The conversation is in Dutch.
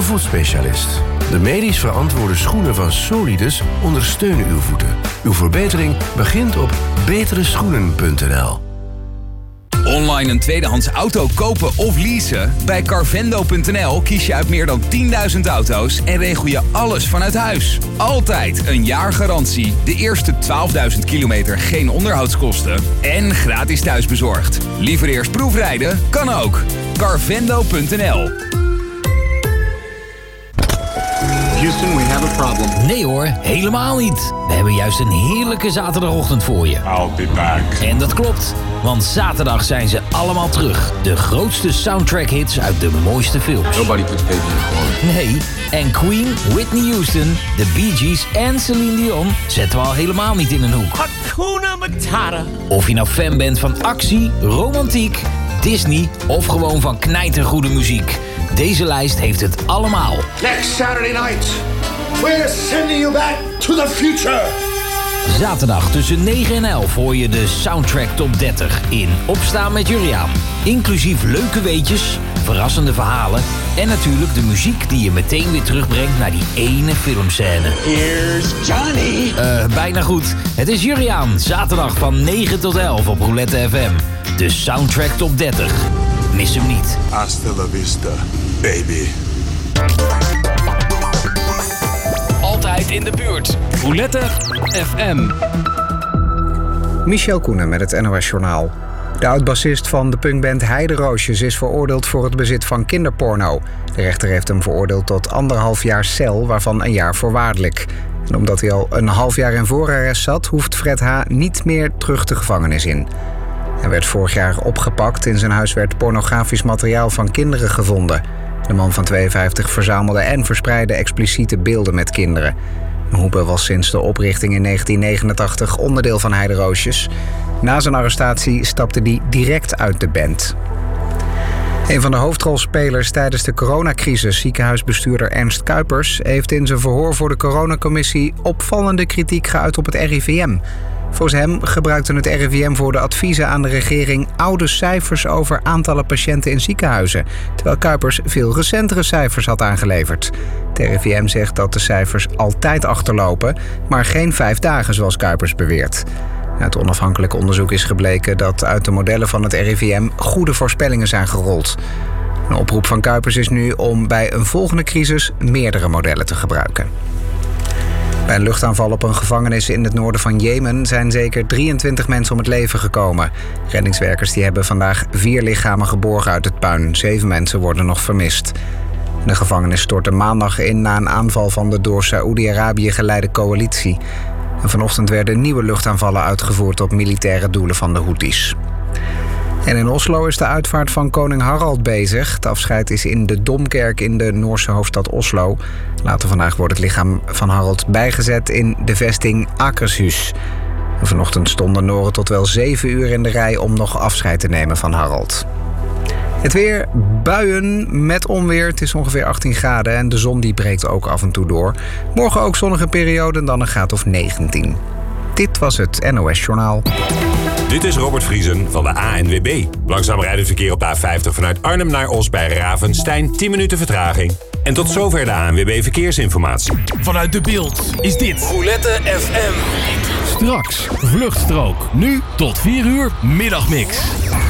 een voetspecialist. De medisch verantwoorde schoenen van Solidus ondersteunen uw voeten. Uw verbetering begint op betereschoenen.nl. Online een tweedehands auto kopen of leasen? Bij Carvendo.nl kies je uit meer dan 10.000 auto's en regel je alles vanuit huis. Altijd een jaar garantie, de eerste 12.000 kilometer geen onderhoudskosten en gratis thuisbezorgd. Liever eerst proefrijden? Kan ook. Carvendo.nl. Houston, we have a problem. Nee hoor, helemaal niet. We hebben juist een heerlijke zaterdagochtend voor je. I'll be back. En dat klopt, want zaterdag zijn ze allemaal terug. De grootste soundtrack-hits uit de mooiste films. Nobody puts baby in the corner. Nee, en Queen, Whitney Houston, de Bee Gees en Celine Dion zetten we al helemaal niet in een hoek. Hakuna Matata. Of je nou fan bent van actie, romantiek, Disney of gewoon van knijtergoede muziek. Deze lijst heeft het allemaal. Next Saturday night, we're sending you back to the future. Zaterdag tussen 9 en 11 hoor je de Soundtrack Top 30 in Opstaan met Juriaan. Inclusief leuke weetjes, verrassende verhalen en natuurlijk de muziek die je meteen weer terugbrengt naar die ene filmscène. Here's Johnny. Bijna goed. Het is Juriaan, zaterdag van 9 tot 11 op Roulette FM. De Soundtrack Top 30. Mis hem niet. Hasta la vista, baby. Altijd in de buurt. Roulette FM. Michel Koenen met het NOS-journaal. De oud-bassist van de punkband Heideroosjes is veroordeeld voor het bezit van kinderporno. De rechter heeft hem veroordeeld tot 1,5 jaar cel, waarvan 1 jaar voorwaardelijk. En omdat hij al 1,5 jaar in voorarrest zat, hoeft Fred H. niet meer terug de gevangenis in. Hij werd vorig jaar opgepakt. In zijn huis werd pornografisch materiaal van kinderen gevonden. De man van 52 verzamelde en verspreidde expliciete beelden met kinderen. Hoebe was sinds de oprichting in 1989 onderdeel van Heideroosjes. Na zijn arrestatie stapte hij direct uit de band. Een van de hoofdrolspelers tijdens de coronacrisis, ziekenhuisbestuurder Ernst Kuipers, heeft in zijn verhoor voor de coronacommissie opvallende kritiek geuit op het RIVM. Volgens hem gebruikte het RIVM voor de adviezen aan de regering oude cijfers over aantallen patiënten in ziekenhuizen, terwijl Kuipers veel recentere cijfers had aangeleverd. Het RIVM zegt dat de cijfers altijd achterlopen, maar geen 5 dagen zoals Kuipers beweert. Uit onafhankelijk onderzoek is gebleken dat uit de modellen van het RIVM goede voorspellingen zijn gerold. Een oproep van Kuipers is nu om bij een volgende crisis meerdere modellen te gebruiken. Bij een luchtaanval op een gevangenis in het noorden van Jemen zijn zeker 23 mensen om het leven gekomen. Reddingswerkers die hebben vandaag 4 lichamen geborgen uit het puin. 7 mensen worden nog vermist. De gevangenis stortte maandag in na een aanval van de door Saoedi-Arabië geleide coalitie. En vanochtend werden nieuwe luchtaanvallen uitgevoerd op militaire doelen van de Houthis. En in Oslo is de uitvaart van koning Harald bezig. Het afscheid is in de Domkerk in de Noorse hoofdstad Oslo. Later vandaag wordt het lichaam van Harald bijgezet in de vesting Akershus. Vanochtend stonden Noren tot wel 7 uur in de rij om nog afscheid te nemen van Harald. Het weer, buien met onweer. Het is ongeveer 18 graden en de zon die breekt ook af en toe door. Morgen ook zonnige periode en dan een graad of 19. Dit was het NOS Journaal. Dit is Robert Vriesen van de ANWB. Langzaam rijdend verkeer op de A50 vanuit Arnhem naar Os bij Ravenstein. 10 minuten vertraging. En tot zover de ANWB Verkeersinformatie. Vanuit de Beeld is dit Roulette FM. Straks Vluchtstrook. Nu tot 4 uur Middagmix.